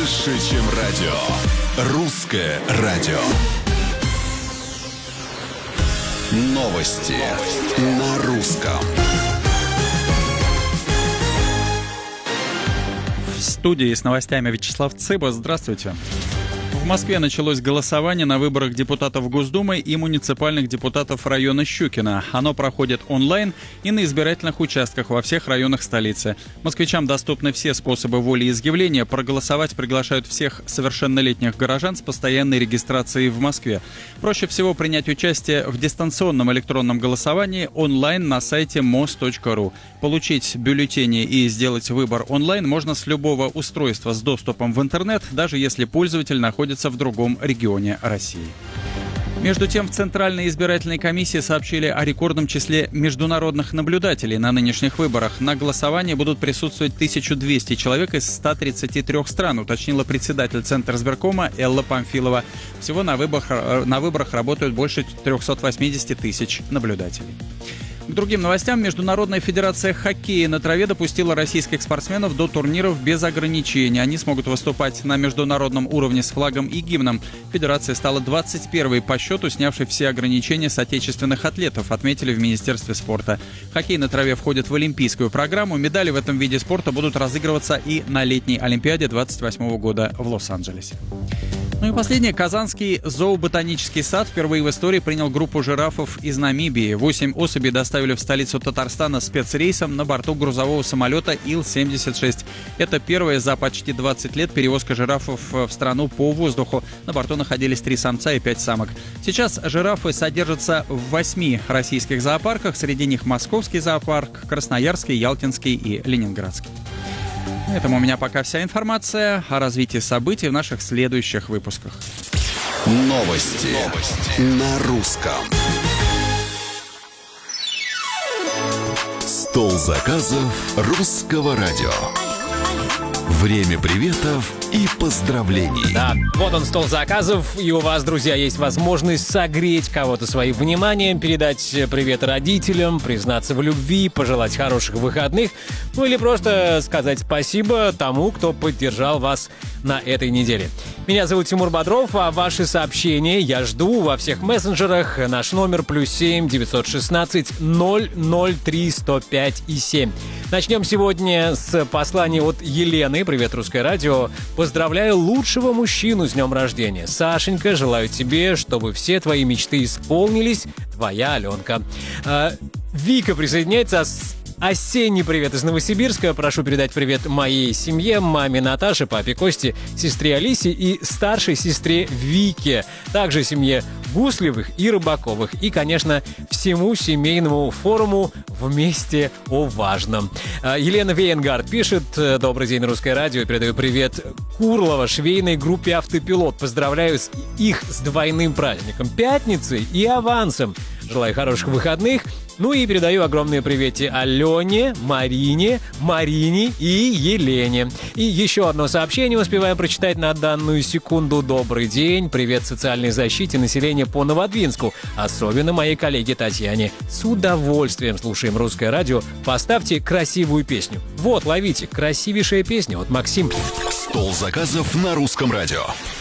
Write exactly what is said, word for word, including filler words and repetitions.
Больше, чем радио. Русское радио. Новости на русском. В студии с новостями Вячеслав Цыба. Здравствуйте. В Москве началось голосование на выборах депутатов Госдумы и муниципальных депутатов района Щукино. Оно проходит онлайн и на избирательных участках во всех районах столицы. Москвичам доступны все способы волеизъявления. Проголосовать приглашают всех совершеннолетних горожан с постоянной регистрацией в Москве. Проще всего принять участие в дистанционном электронном голосовании онлайн на сайте мос точка ру. Получить бюллетени и сделать выбор онлайн можно с любого устройства с доступом в интернет, даже если пользователь находится в другом регионе России. Между тем, в Центральной избирательной комиссии сообщили о рекордном числе международных наблюдателей на нынешних выборах. На голосовании будут присутствовать тысяча двести человек из ста тридцати трёх стран, уточнила председатель Центризбиркома Элла Памфилова. Всего на выборах, на выборах работают больше трёхсот восьмидесяти тысяч наблюдателей. К другим новостям. Международная федерация хоккея на траве допустила российских спортсменов до турниров без ограничений. Они смогут выступать на международном уровне с флагом и гимном. Федерация стала двадцать первой по счету, снявшей все ограничения с отечественных атлетов, отметили в Министерстве спорта. Хоккей на траве входит в олимпийскую программу. Медали в этом виде спорта будут разыгрываться и на летней Олимпиаде двадцать восьмого года в Лос-Анджелесе. Ну и последнее. Казанский зооботанический сад впервые в истории принял группу жирафов из Намибии. Восемь особей доставили в столицу Татарстана спецрейсом на борту грузового самолета Ил семьдесят шесть. Это первая за почти двадцать лет перевозка жирафов в страну по воздуху. На борту находились три самца и пять самок. Сейчас жирафы содержатся в восьми российских зоопарках. Среди них Московский зоопарк, Красноярский, Ялтинский и Ленинградский. На этом у меня пока вся информация. О развитии событий в наших следующих выпусках. Новости, Новости. На русском. Стол заказов русского радио. Время приветов и поздравлений. Да, вот он, стол заказов, и у вас, друзья, есть возможность согреть кого-то своим вниманием, передать привет родителям, признаться в любви, пожелать хороших выходных, ну или просто сказать спасибо тому, кто поддержал вас на этой неделе. Меня зовут Тимур Бодров, а ваши сообщения я жду во всех мессенджерах. Наш номер плюс семь девятьсот шестнадцать ноль ноль три сто пять и семь. Начнем сегодня с послания от Елены. Привет, Русское радио. Поздравляю лучшего мужчину с днем рождения. Сашенька, желаю тебе, чтобы все твои мечты исполнились. Твоя Аленка. А, Вика присоединяется. Осенний привет из Новосибирска. Прошу передать привет моей семье, маме Наташе, папе Косте, сестре Алисе и старшей сестре Вике. Также семье Гуслевых и Рыбаковых. И, конечно, всему семейному форуму «Вместе о важном». Елена Вейнгард пишет: «Добрый день, Русское радио. Передаю привет Курлова швейной группе «Автопилот». Поздравляю с их с двойным праздником, пятницей и авансом. Желаю хороших выходных. Ну и передаю огромные приветы Алене, Марине, Марине и Елене. И еще одно сообщение успеваю прочитать на данную секунду. Добрый день. Привет социальной защите населения по Новодвинску. Особенно моей коллеге Татьяне. С удовольствием слушаем Русское радио. Поставьте красивую песню. Вот, ловите. Красивейшая песня от Максимки. Стол заказов на Русском радио.